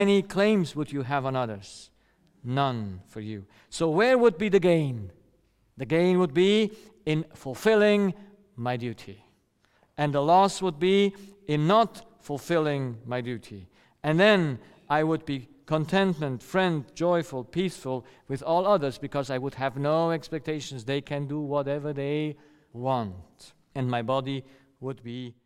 Any claims would you have on others? None for you. So where would be the gain? The gain would be in fulfilling my duty. And the loss would be in not fulfilling my duty. And then I would be contentment, friend, joyful, peaceful with all others because I would have no expectations. They can do whatever they want. And my body would be